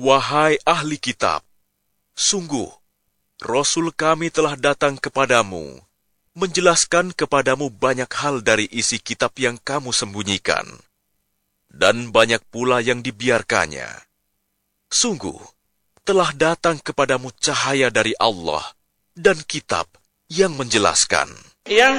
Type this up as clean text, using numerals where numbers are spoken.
Wahai ahli kitab, sungguh, Rasul kami telah datang kepadamu, menjelaskan kepadamu banyak hal dari isi kitab yang kamu sembunyikan, dan banyak pula yang dibiarkannya. Sungguh, telah datang kepadamu cahaya dari Allah dan kitab yang menjelaskan.